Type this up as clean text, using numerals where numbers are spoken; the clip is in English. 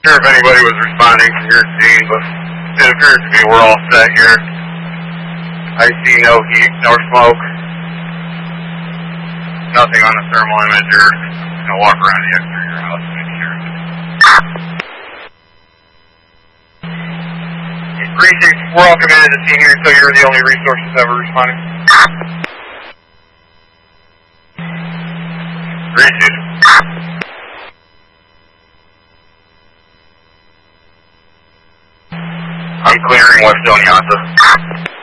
Sure if anybody was responding to your scene, but it appears to be we're all set here. I see no heat, no smoke, nothing on the thermal imager. I'm gonna walk around the exterior of your house and make sure. Precinct, we're all committed to scene here, so you're the only resources ever responding. Precinct. I'm clearing West Oneonta.